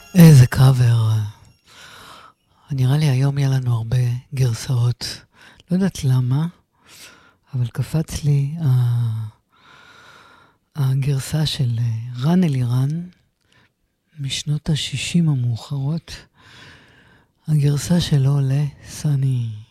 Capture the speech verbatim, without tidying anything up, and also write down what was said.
איזה קאבר. נראה לי היום יהיה לנו הרבה גרסאות. לא יודעת למה, אבל קפץ לי ה- הגרסה של רן אלירן משנות ה-שישים המאוחרות. הגרסה שלו לסני.